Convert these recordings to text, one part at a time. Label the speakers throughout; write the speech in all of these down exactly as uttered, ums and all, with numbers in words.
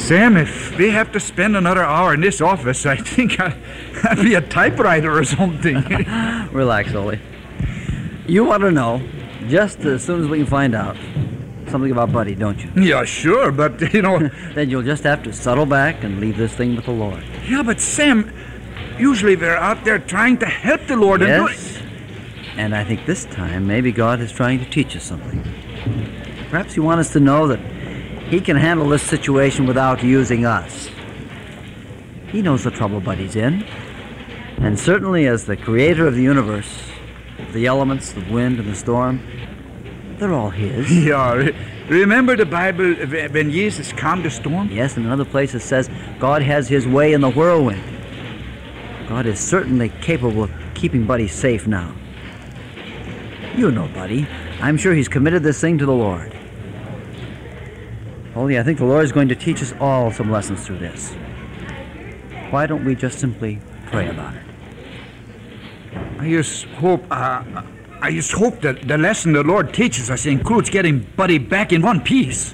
Speaker 1: Sam, if we have to spend another hour in this office, I think I'll, I'll be a typewriter or something.
Speaker 2: Relax, Ole. You want to know, just as soon as we can find out, something about Buddy, don't you?
Speaker 1: Yeah, sure, but, you know...
Speaker 2: Then you'll just have to settle back and leave this thing with the Lord.
Speaker 1: Yeah, but Sam, usually we're out there trying to help the Lord.
Speaker 2: Yes,
Speaker 1: and, do...
Speaker 2: and I think this time maybe God is trying to teach us something. Perhaps you want us to know that He can handle this situation without using us. He knows the trouble Buddy's in. And certainly as the creator of the universe, the elements, the wind and the storm, they're all His.
Speaker 1: Yeah, re- remember the Bible when Jesus calmed the storm?
Speaker 2: Yes, in another place it says God has His way in the whirlwind. God is certainly capable of keeping Buddy safe now. You know Buddy. I'm sure he's committed this thing to the Lord. Only I think the Lord is going to teach us all some lessons through this. Why don't we just simply pray about it?
Speaker 1: I just hope, uh, I just hope that the lesson the Lord teaches us includes getting Buddy back in one piece.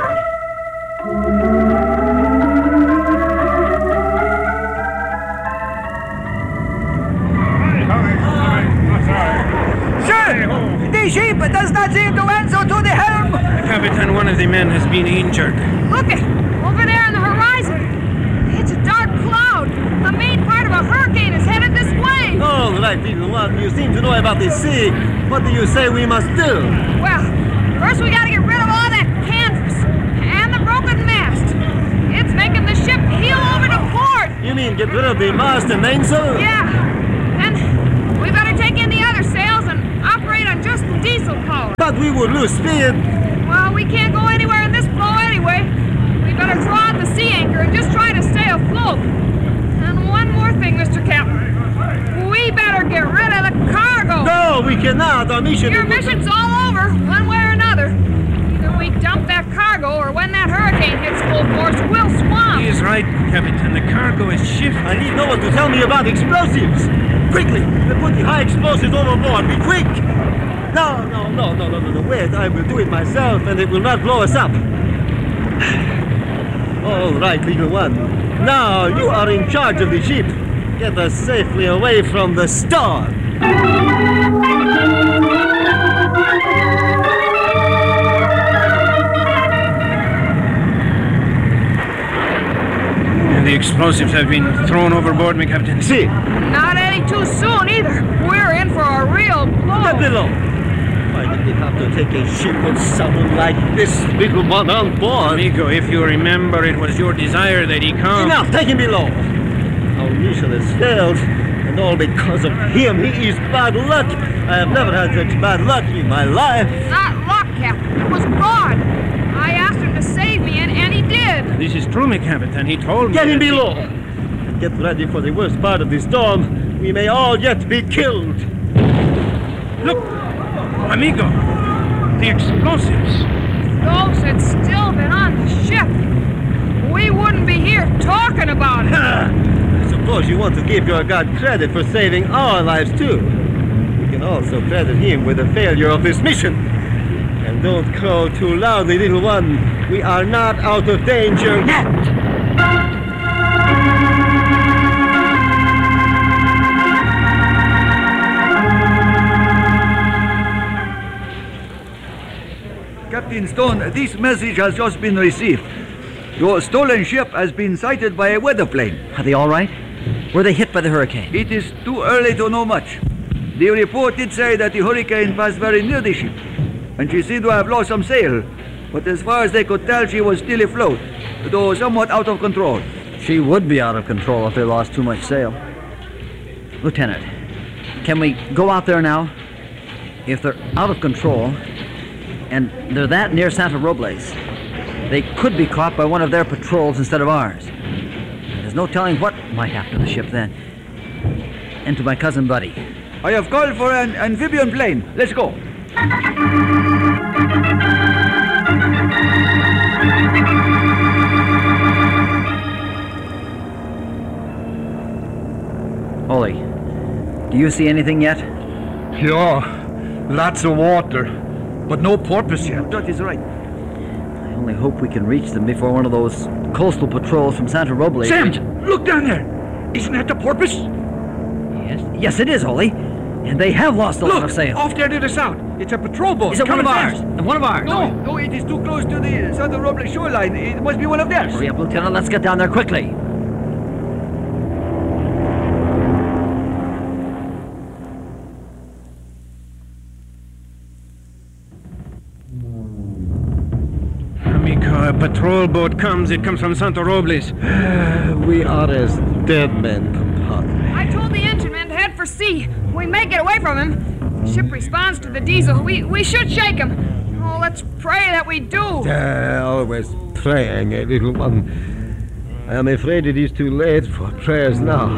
Speaker 3: Sir, the ship does not seem to answer to the helm.
Speaker 4: Captain, one of the men has been injured.
Speaker 5: Look it, over there on the horizon. It's a dark cloud. The main part of a hurricane is headed this way.
Speaker 6: All right, little one. You seem to know about the sea. What do you say we must do?
Speaker 5: Well, first we gotta get rid of all that canvas and the broken mast. It's making the ship heel over to port.
Speaker 6: You mean get rid of the mast and mainsail?
Speaker 5: Yeah. Then we better take in the other sails and operate on just diesel power.
Speaker 6: But we would lose speed.
Speaker 5: Well, we can't go anywhere in this blow anyway. We better draw out the sea anchor and just try to stay afloat. And one more thing, Mister Captain. We better get rid of the cargo.
Speaker 6: No, we cannot. Our mission
Speaker 5: Your
Speaker 6: is...
Speaker 5: mission's all over, one way or another. Either we dump that cargo, or when that hurricane hits full force, we'll swamp.
Speaker 4: He is right, Captain. The cargo is shifted.
Speaker 6: I need no one to tell me about explosives. Quickly, put the high explosives overboard. Be quick. No, no, no, no, no, no, no. Wait, I will do it myself, and it will not blow us up. All right, little one. Now you are in charge of the ship. Get us safely away from the storm.
Speaker 4: And the explosives have been thrown overboard, my Captain.
Speaker 6: See,
Speaker 5: Not any too soon, either. We're in for a real blow.
Speaker 6: get below. Why did we have to take a ship with someone like this little one on board?
Speaker 4: Amigo, if you remember, it was your desire that he come.
Speaker 6: Enough, take him below. Our mission has failed, and all because of him. He is bad luck. I have never had such bad luck in my life.
Speaker 5: Not luck, Captain. It was God. I asked him to save me, and, and he did.
Speaker 4: This is true, my Captain. He told me.
Speaker 6: Get him
Speaker 4: that he-
Speaker 6: below. And get ready for the worst part of the storm. We may all yet be killed.
Speaker 4: Look, amigo, the explosives.
Speaker 5: Those had still been on the ship. We wouldn't be here talking about it.
Speaker 6: I suppose you want to give your God credit for saving our lives, too. You can also credit him with the failure of this mission. And don't crow too loudly, little one. We are not out of danger yet.
Speaker 3: Captain Stone, this message has just been received. Your stolen ship has been sighted by a weather plane.
Speaker 2: Are they all right? Were they hit by the hurricane?
Speaker 3: It is too early to know much. The report did say that the hurricane passed very near the ship, and she seemed to have lost some sail. But as far as they could tell, she was still afloat, though somewhat out of control.
Speaker 2: She would be out of control if they lost too much sail. Lieutenant, can we go out there now? If they're out of control, and they're that near Santa Robles, they could be caught by one of their patrols instead of ours. There's no telling what might happen to the ship then. And to my cousin Buddy.
Speaker 3: I have called for an amphibian plane. Let's go.
Speaker 2: Ole, do you see anything yet?
Speaker 1: Yeah, lots of water, but no porpoise yet.
Speaker 3: That is right.
Speaker 2: only hope we can reach them before one of those coastal patrols from Santa Robles.
Speaker 1: Sam,
Speaker 2: reach-
Speaker 1: look down there. Isn't that the porpoise?
Speaker 2: Yes, yes, it is, Ole. And they have lost a lot
Speaker 1: Look,
Speaker 2: of sail.
Speaker 1: off there to the south. It's a patrol boat.
Speaker 2: Is it one of
Speaker 1: coming
Speaker 2: ours?
Speaker 1: fast.
Speaker 2: One of ours?
Speaker 3: No, no, it is too close to the Santa Robles shoreline. It must be one of theirs.
Speaker 2: Hurry up, Lieutenant. Let's get down there quickly.
Speaker 4: Amico, a patrol boat comes. It comes from Santa Robles.
Speaker 6: We are as dead men, compadre.
Speaker 5: I told the engine man to head for sea. We may get away from him. The ship responds to the diesel. We we should shake him. Oh, let's pray that we do.
Speaker 6: Uh, always praying, eh, little one. I am afraid it is too late for prayers now.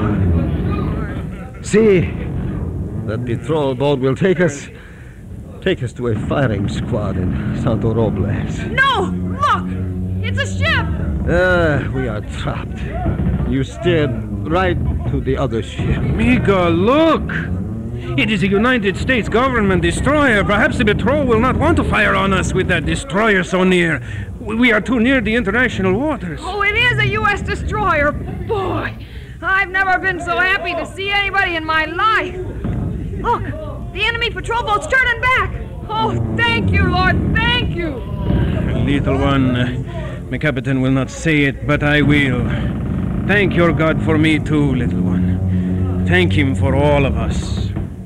Speaker 6: See, that patrol boat will take us, take us to a firing squad in Santo Robles.
Speaker 5: No! Look! It's a ship!
Speaker 6: Ah, we are trapped. You steered right to the other ship.
Speaker 4: Amico, look! It is a United States government destroyer. Perhaps the patrol will not want to fire on us with that destroyer so near. We are too near the international waters.
Speaker 5: Oh, it is a U S destroyer. Boy, I've never been so happy to see anybody in my life. Look, the enemy patrol boat's turning back. Oh, thank you, Lord, thank you.
Speaker 4: Little one, uh, my captain will not say it, but I will. Thank your God for me too, little one. Thank him for all of us.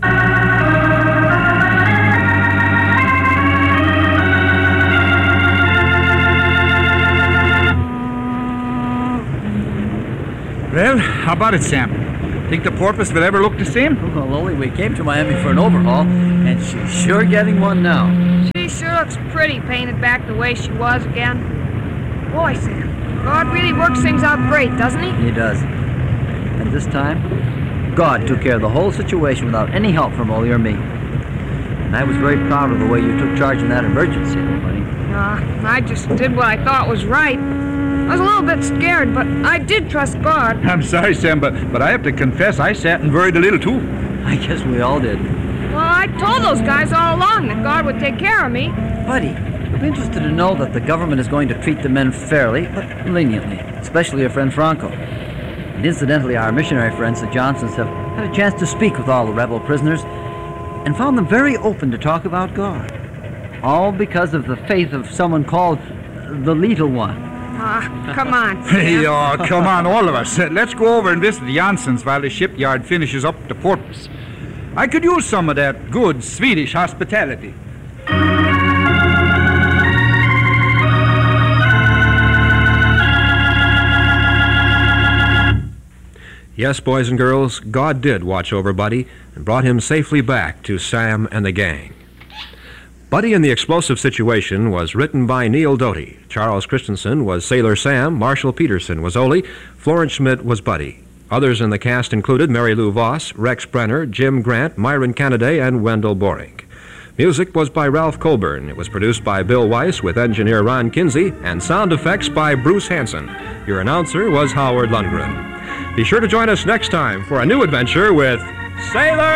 Speaker 1: Well, how about it, Sam? Think the porpoise will ever look the same?
Speaker 2: Well, Ole, we came to Miami for an overhaul, and she's sure getting one now.
Speaker 5: She sure looks pretty painted back the way she was again. Boy, Sam, God really works things out great, doesn't he?
Speaker 2: He does. And this time, God took care of the whole situation without any help from Ole or me. And I was very proud of the way you took charge in that emergency, buddy.
Speaker 5: Uh, I just did what I thought was right. I was a little bit scared, but I did trust God.
Speaker 1: I'm sorry, Sam, but, but I have to confess I sat and worried a little, too.
Speaker 2: I guess we all did.
Speaker 5: Well, I told those guys all along that God would take care of me.
Speaker 2: Buddy, I'm interested to know that the government is going to treat the men fairly, but leniently, especially your friend Franco. And incidentally, our missionary friends, the Johnsons, have had a chance to speak with all the rebel prisoners and found them very open to talk about God. All because of the faith of someone called the Little One.
Speaker 5: Ah, come on,
Speaker 1: Hey,
Speaker 5: Sam.
Speaker 1: oh, come on, all of us. Uh, Let's go over and visit the Janssens while the shipyard finishes up the porpoise. I could use some of that good Swedish hospitality.
Speaker 7: Yes, boys and girls, God did watch over Buddy and brought him safely back to Sam and the gang. Buddy in the Explosive Situation was written by Neil Doty. Charles Christensen was Sailor Sam, Marshall Peterson was Ole, Florence Schmidt was Buddy. Others in the cast included Mary Lou Voss, Rex Brenner, Jim Grant, Myron Kennedy, and Wendell Boring. Music was by Ralph Colburn. It was produced by Bill Weiss with engineer Ron Kinsey, and sound effects by Bruce Hanson. Your announcer was Howard Lundgren. Be sure to join us next time for a new adventure with Sailor